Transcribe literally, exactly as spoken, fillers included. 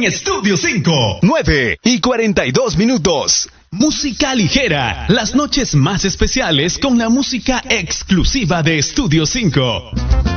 Estudio cinco. nueve y cuarenta y dos minutos. Música ligera, las noches más especiales con la música exclusiva de Estudio cinco.